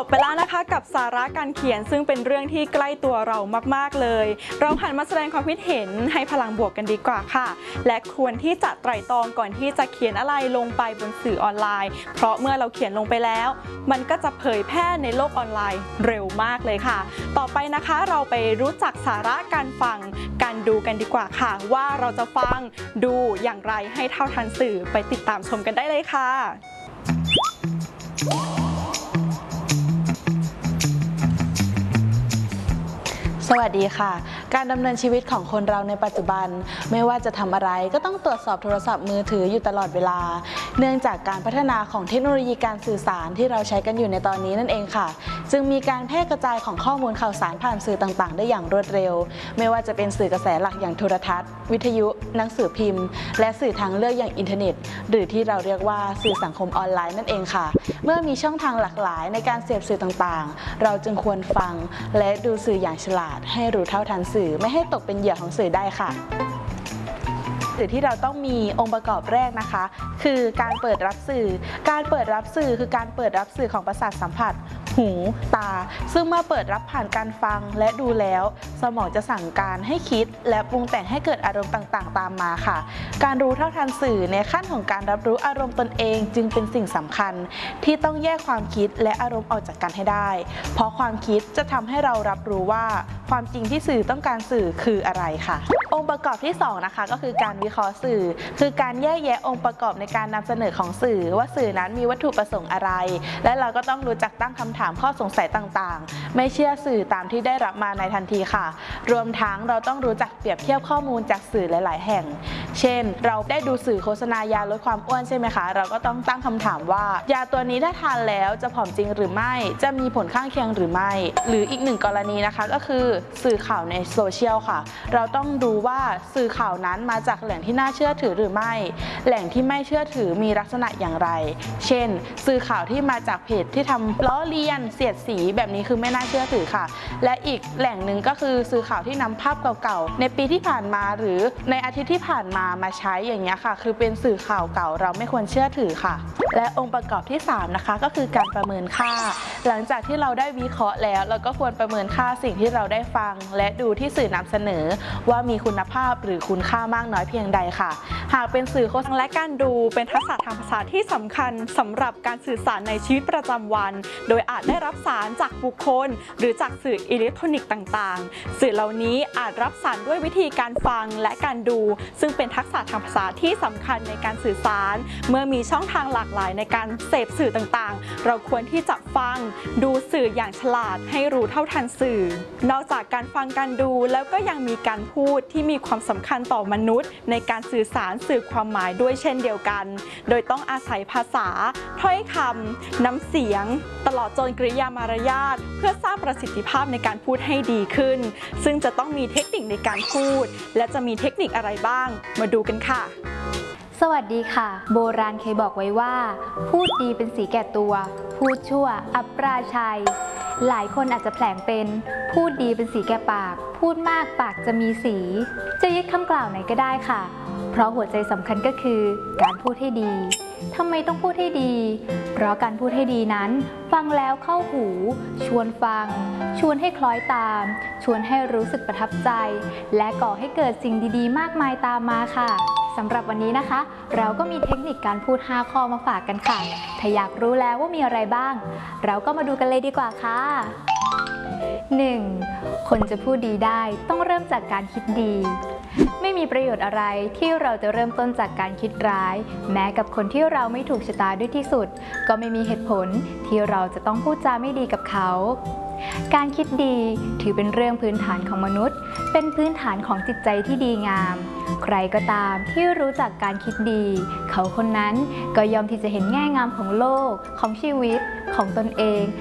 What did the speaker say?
บไปแล้วนะคะกับสาระการเขียนซึ่งเป็นเรื่องที่ใกล้ตัวเรามากๆเลยเราหันมาแสดงความคิดเห็นให้พลังบวกกันดีกว่าค่ะและควรที่จะไตร่ตรองก่อนที่จะเขียนอะไรลงไปบนสื่อออนไลน์เพราะเมื่อเราเขียนลงไปแล้วมันก็จะเผยแพร่ในโลกออนไลน์เร็วมากเลยค่ะต่อไปนะคะเราไปรู้จักสาระการฟังการดูกันดีกว่าค่ะว่าเราจะฟังดูอย่างไรให้เท่าทันสื่อไปติดตามชมกันได้เลยค่ะสวัสดีค่ะการดำเนินชีวิตของคนเราในปัจจุบันไม่ว่าจะทำอะไรก็ต้องตรวจสอบโทรศัพท์มือถืออยู่ตลอดเวลาเนื่องจากการพัฒนาของเทคโนโลยีการสื่อสารที่เราใช้กันอยู่ในตอนนี้นั่นเองค่ะจึงมีการแพร่กระจายของข้อมูลข่าวสารผ่านสื่อต่างๆได้อย่างรวดเร็วไม่ว่าจะเป็นสื่อกระแสหลักอย่างโทรทัศน์วิทยุหนังสือพิมพ์และสื่อทางเลือกอย่างอินเทอร์เน็ตหรือที่เราเรียกว่าสื่อสังคมออนไลน์นั่นเองค่ะเมื่อมีช่องทางหลากหลายในการเสพสื่อต่างๆเราจึงควรฟังและดูสื่ออย่างฉลาดให้รู้เท่าทันสื่อไม่ให้ตกเป็นเหยื่อของสื่อได้ค่ะสื่อที่เราต้องมีองค์ประกอบแรกนะคะคือการเปิดรับสื่อการเปิดรับสื่อคือการเปิดรับสื่อของประสาทสัมผัสหูตาซึ่งเมื่อเปิดรับผ่านการฟังและดูแล้วสมองจะสั่งการให้คิดและปรุงแต่งให้เกิดอารมณ์ต่างๆตามมาค่ะการรู้เท่าทันสื่อในขั้นของการรับรู้อารมณ์ตนเองจึงเป็นสิ่งสำคัญที่ต้องแยกความคิดและอารมณ์ออกจากกันให้ได้เพราะความคิดจะทำให้เรารับรู้ว่าความจริงที่สื่อต้องการสื่อคืออะไรค่ะองค์ประกอบที่2นะคะก็คือการวิเคราะห์สื่อคือการแยกแยะองค์ประกอบในการนำเสนอของสื่อว่าสื่อนั้นมีวัตถุประสงค์อะไรและเราก็ต้องรู้จักตั้งคำถามข้อสงสัยต่างๆไม่เชื่อสื่อตามที่ได้รับมาในทันทีค่ะรวมทั้งเราต้องรู้จักเปรียบเทียบข้อมูลจากสื่อหลายๆแห่งเช่นเราได้ดูสื่อโฆษณายาลดความอ้วนใช่ไหมคะเราก็ต้องตั้งคำถามว่ายาตัวนี้ถ้าทานแล้วจะผอมจริงหรือไม่จะมีผลข้างเคียงหรือไม่หรืออีกหนึ่งกรณีนะคะก็คือสื่อข่าวในโซเชียลค่ะเราต้องดูว่าสื่อข่าวนั้นมาจากแหล่งที่น่าเชื่อถือหรือไม่แหล่งที่ไม่เชื่อถือมีลักษณะอย่างไรเช่นสื่อข่าวที่มาจากเพจที่ทำล้อเลียนเสียดสีแบบนี้คือไม่น่าเชื่อถือค่ะและอีกแหล่งหนึ่งก็คือสื่อข่าวที่นำภาพเก่าๆในปีที่ผ่านมาหรือในอาทิตย์ที่ผ่านมาใช้อย่างเงี้ยค่ะคือเป็นสื่อข่าวเก่าเราไม่ควรเชื่อถือค่ะและองค์ประกอบที่3นะคะก็คือการประเมินค่าหลังจากที่เราได้วิเคราะห์แล้วเราก็ควรประเมินค่าสิ่งที่เราได้ฟังและดูที่สื่อนำเสนอว่ามีคุณภาพหรือคุณค่ามากน้อยเพียงใดค่ะหากเป็นสื่อโฆษณาและการดูเป็นทักษะทางภาษาที่สำคัญสำหรับการสื่อสารในชีวิตประจำวันโดยอาจได้รับสารจากบุคคลหรือจากสื่ออิเล็กทรอนิกส์ต่างๆสื่อเหล่านี้อาจรับสารด้วยวิธีการฟังและการดูซึ่งเป็นทักษะทางภาษาที่สำคัญในการสื่อสารเมื่อมีช่องทางหลากหลายในการเสพสื่อต่างๆเราควรที่จะฟังดูสื่ออย่างฉลาดให้รู้เท่าทันสื่อนอกจากการฟังการดูแล้วก็ยังมีการพูดที่มีความสำคัญต่อมนุษย์ในการสื่อสารสื่อความหมายด้วยเช่นเดียวกันโดยต้องอาศัยภาษาถ้อยคำน้ำเสียงตลอดจนกริยามารยาทเพื่อสร้างประสิทธิภาพในการพูดให้ดีขึ้นซึ่งจะต้องมีเทคนิคในการพูดและจะมีเทคนิคอะไรบ้างมาดูกันค่ะสวัสดีค่ะโบราณเคยบอกไว้ว่าพูดดีเป็นสีแก่ตัวพูดชั่วอับปราชัยหลายคนอาจจะแผลงเป็นพูดดีเป็นสีแก่ปากพูดมากปากจะมีสีจะยึดคำกล่าวไหนก็ได้ค่ะเพราะหัวใจสำคัญก็คือการพูดให้ดีทำไมต้องพูดให้ดีเพราะการพูดให้ดีนั้นฟังแล้วเข้าหูชวนฟังชวนให้คล้อยตามชวนให้รู้สึกประทับใจและก่อให้เกิดสิ่งดีๆมากมายตามมาค่ะสำหรับวันนี้นะคะเราก็มีเทคนิคการพูด5ข้อมาฝากกันค่ะถ้าอยากรู้แล้วว่ามีอะไรบ้างเราก็มาดูกันเลยดีกว่าค่ะ 1. คนจะพูดดีได้ต้องเริ่มจากการคิดดีไม่มีประโยชน์อะไรที่เราจะเริ่มต้นจากการคิดร้ายแม้กับคนที่เราไม่ถูกชะตาด้วยที่สุดก็ไม่มีเหตุผลที่เราจะต้องพูดจาไม่ดีกับเขาการคิดดีถือเป็นเรื่องพื้นฐานของมนุษย์เป็นพื้นฐานของจิตใจที่ดีงามใครก็ตามที่รู้จักการคิดดีเขาคนนั้นก็ยอมที่จะเห็นแง่งามของโลกของชีวิตของตนเอง